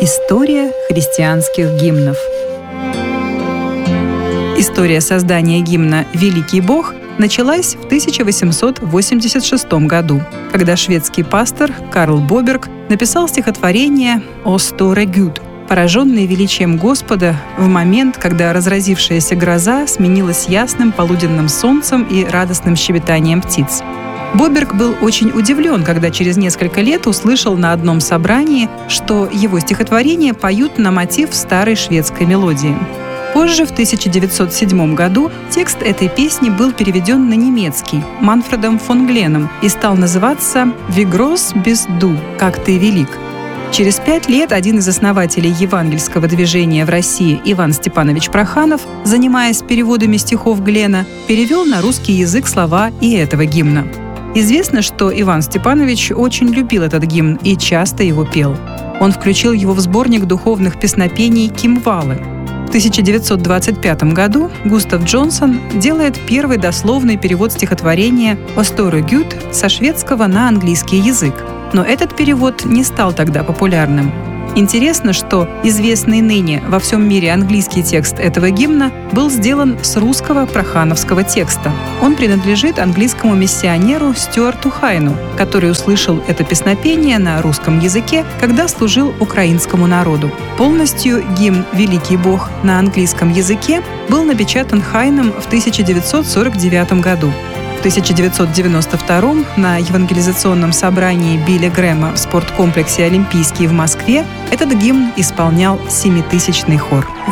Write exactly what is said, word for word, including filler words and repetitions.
История христианских гимнов. История создания гимна «Великий Бог» началась в тысяча восемьсот восемьдесят шестом году, когда шведский пастор Карл Боберг написал стихотворение «О сторе Гуд», пораженный величием Господа в момент, когда разразившаяся гроза сменилась ясным полуденным солнцем и радостным щебетанием птиц. Боберг был очень удивлен, когда через несколько лет услышал на одном собрании, что его стихотворения поют на мотив старой шведской мелодии. Позже, в тысяча девятьсот седьмом году, текст этой песни был переведен на немецкий Манфредом фон Гленом и стал называться «Wie groß bist du», «Как ты велик». Через пять лет один из основателей евангельского движения в России Иван Степанович Проханов, занимаясь переводами стихов Глена, перевел на русский язык слова и этого гимна. Известно, что Иван Степанович очень любил этот гимн и часто его пел. Он включил его в сборник духовных песнопений «Кимвалы». В тысяча девятьсот двадцать пятом году Густав Джонсон делает первый дословный перевод стихотворения «О сторе Гуд» со шведского на английский язык. Но этот перевод не стал тогда популярным. Интересно, что известный ныне во всем мире английский текст этого гимна был сделан с русского прохановского текста. Он принадлежит английскому миссионеру Стюарту Хайну, который услышал это песнопение на русском языке, когда служил украинскому народу. Полностью гимн «Великий Бог» на английском языке был напечатан Хайном в тысяча девятьсот сорок девятом году. В тысяча девятьсот девяносто втором на евангелизационном собрании Билли Грэма в спорткомплексе «Олимпийский» в Москве этот гимн исполнял семитысячный хор.